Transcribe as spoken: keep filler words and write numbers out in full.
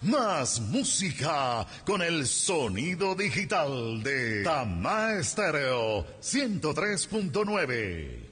Más música con el sonido digital de Tamá Estéreo ciento tres punto nueve.